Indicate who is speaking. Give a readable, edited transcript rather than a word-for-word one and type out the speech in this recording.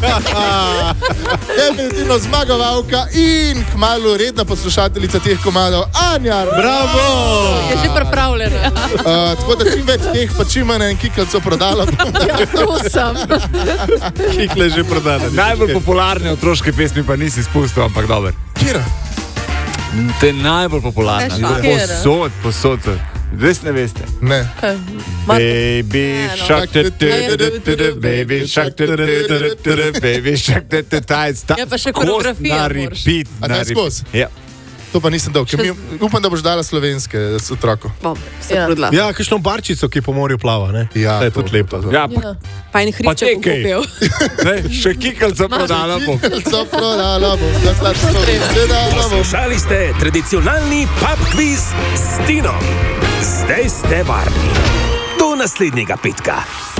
Speaker 1: Definitivno zmagovalka in kmalu redna poslušateljica teh komadov, Anja.
Speaker 2: Bravo!
Speaker 3: Je že pripravljena.
Speaker 1: Tako da čim več teh, pa čim manj en kikljco prodala.
Speaker 3: Ja, to sem.
Speaker 2: Kikle že prodane.
Speaker 4: Najbolj popularne otroške pesmi pa nisi spustil, ampak dober.
Speaker 1: Kira?
Speaker 4: Te najbolj popularne. Posod. Res ne veste.
Speaker 1: Ne.
Speaker 4: Baby shark, baby shark, baby shark,
Speaker 3: Ja, pa še koreografija moraš.
Speaker 1: A daj skozi?
Speaker 4: Ja.
Speaker 1: To pa nisem dal, ker upam, da boš dala slovenske s otrokom.
Speaker 3: Se trudila.
Speaker 2: Ja, kakšno barčico, ki po morju plava, ne?
Speaker 1: Ja,
Speaker 2: to je tudi lepo.
Speaker 4: Ja,
Speaker 3: Pa in hriček bom popel.
Speaker 4: še kikljco prodala bom.
Speaker 1: Kikljco prodala bom.
Speaker 5: Poslušali ste tradicionalni pub quiz s Tinom. Zdaj ste varni. Do naslednjega petka.